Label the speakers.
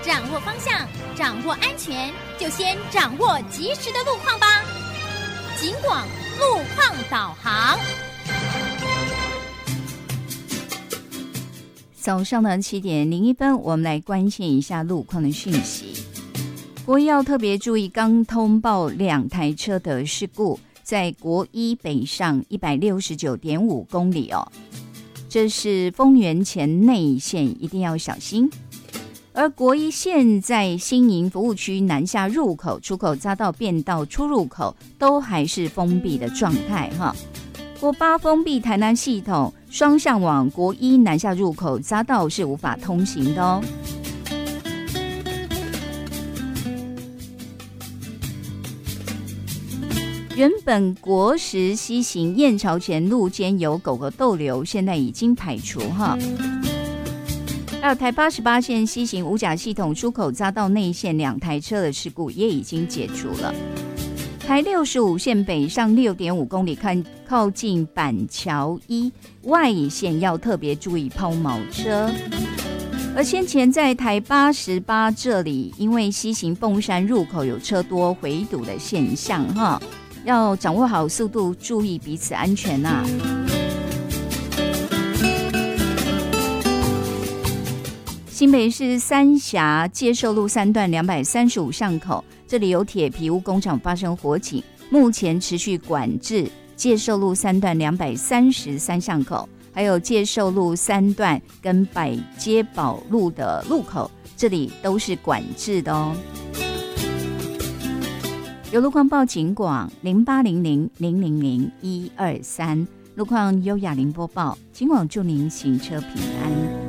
Speaker 1: 掌握方向，掌握安全，就先掌握及时的路况吧。警广路况导航。
Speaker 2: 早上的7:01，我们来关心一下路况的讯息。国一要特别注意，刚通报2台车的事故，在国一北上169.5公里哦，这是丰原前内线，一定要小心。而国一现在新营服务区南下入口、出口匝道、变道出入口都还是封闭的状态哈。国8封闭台南系统，双向往国一南下入口匝道是无法通行的哦。原本国10西行燕巢前路间有狗狗逗留，现在已经排除哈。还有台88线西行五甲系统出口匝道内线2台车的事故也已经解除了。台65线北上6.5公里，靠近板桥1外线要特别注意抛锚车。而先前在台88这里，因为西行凤山入口有车多回堵的现象哈，要掌握好速度，注意彼此安全啊。新北市三峡介寿路3段235巷口，这里有铁皮屋工厂发生火警，目前持续管制介寿路3段233巷口，还有介寿路3段跟百街宝路的路口，这里都是管制的哦。有路况报警广0800000123，路况优雅零播报，警广祝您行车平安。